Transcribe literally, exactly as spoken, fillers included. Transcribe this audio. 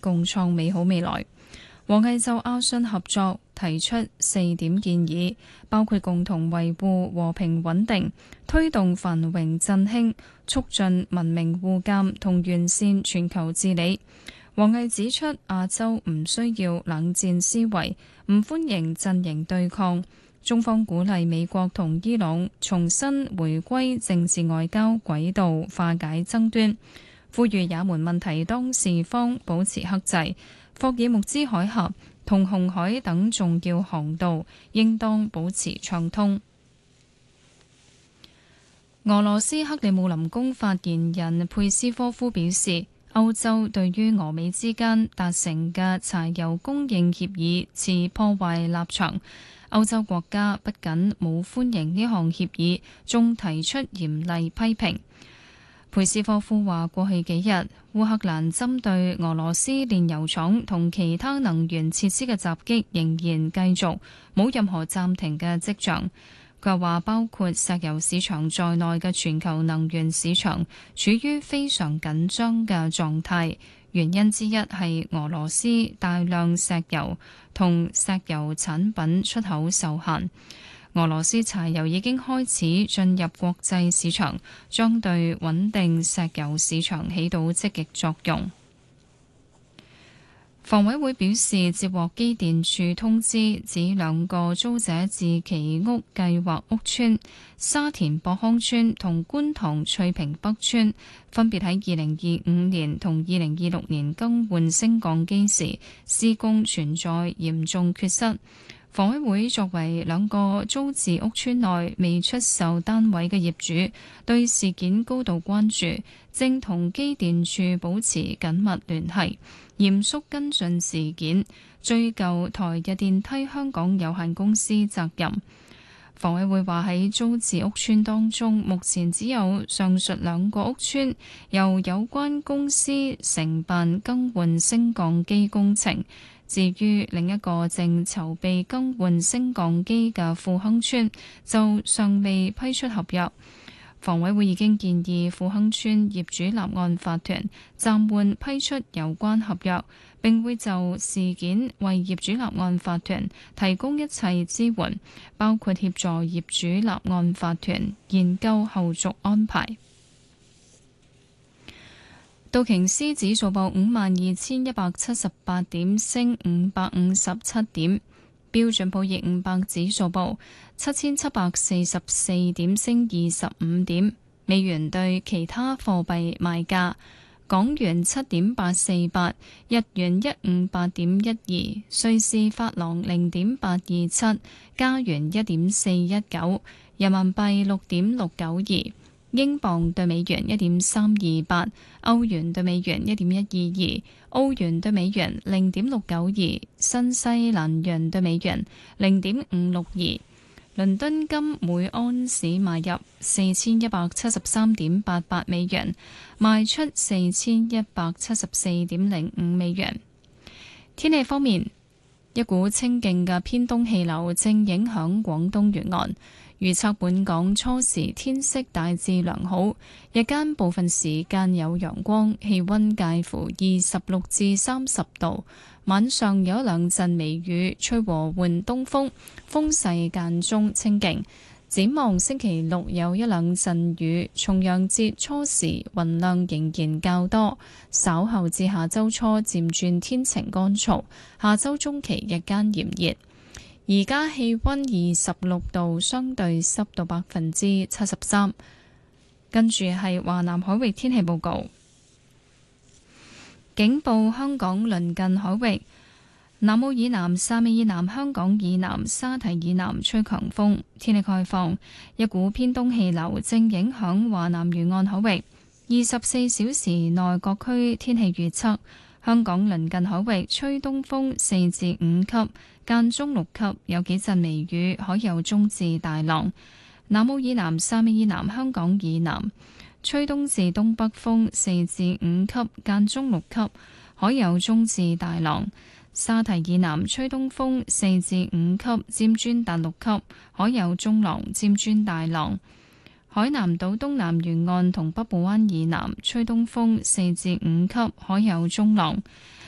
共創美好未來。王毅就阿信合作提出四點建議，包括共同維護和平穩定、推動繁榮振興、促進文明互鑒同完善全球治理。王毅指出，亞洲唔需要冷戰思維，唔歡迎陣營對抗。中方鼓勵美國同伊朗重新回歸政治外交軌道，化解爭端，呼籲也門問題當事方保持克制。霍爾木茲海峽同紅海等重要航道應當保持暢通。俄羅斯克里姆林宮發言人佩斯科夫表示，歐洲對於俄美之間達成嘅柴油供應協議持破壞立場。歐洲國家不僅冇歡迎呢項協議，仲提出嚴厲批評。佩斯科夫話：過去幾日，烏克蘭針對俄羅斯煉油廠同其他能源設施嘅襲擊仍然繼續，冇任何暫停嘅跡象。佢又話，包括石油市場在內嘅全球能源市場處於非常緊張嘅狀態，原因之一係俄羅斯大量石油同石油產品出口受限。俄羅斯柴油已經開始進入國際市場，將對穩定石油市場起到積極作用。房委會表示，接獲機電署通知，指兩個租者置其屋計劃屋邨沙田博康邨同觀塘翠屏北邨，分別喺二零二五年同二零二六年更換升降機時，施工存在嚴重缺失。房委會作為兩個租置屋邨內未出售單位嘅業主，對事件高度關注，正同機電署保持緊密聯繫，嚴肅跟進事件，追究台日電梯香港有限公司責任。房委會話喺租置屋邨當中，目前只有上述兩個屋邨由有關公司承辦更換升降機工程。至於另一個正籌備更換升降機嘅富亨村，就尚未批出合約。房委會已經建議富亨村業主立案法團暫緩批出有關合約，並會就事件為業主立案法團提供一切支援，包括協助業主立案法團研究後續安排。道瓊斯指數報五萬二千一百七十八點，升五百五十七點。標準普爾五百指數報七千七百四十四點，升二十五點。美元對其他貨幣賣價：港元七點八四八，日元一五八點一二，瑞士法郎零點八二七，加元一點四一九，人民幣六點六九二。英鎊對美元一點三二八，歐元對美元一點一二二，澳元對美元零點六九二，新西蘭元對美元零點五六二。倫敦金每安士買入四千一百七十三點八八美元，賣出四千一百七十四點零五美元。天氣方面，一股清勁嘅偏東氣流正影響廣東沿岸。預測本港初時天色大致良好，日間部分時間有陽光，氣溫介乎二十六至三十度。晚上有一兩陣微雨，吹和緩東風，風勢間中清勁。展望星期六有一兩陣雨，重陽節初時雲量仍然較多，稍後至下周初漸轉天晴乾燥，下周中期日間炎熱。而家氣溫二十六度，相對濕度百分之七十三。跟住係華南海域天氣報告，警報香港鄰近海域，南澳以南、汕尾以南、香港以南、沙堤以南吹強風。天氣概況，一股偏東氣流正影響華南沿岸海域。二十四小時內各區天氣預測。香港鄰近海域吹東風四至五級，間中六級，有幾陣微雨，海有中至大浪。南澳以南、汕尾以南、香港以南吹東至東北風四至五級，間中六級，海有中至大浪。沙堤以南吹東風四至五級，漸轉達六級，海有中浪，漸轉大浪。海南島東南沿岸同北部灣以南吹東風四至五級，海有中浪。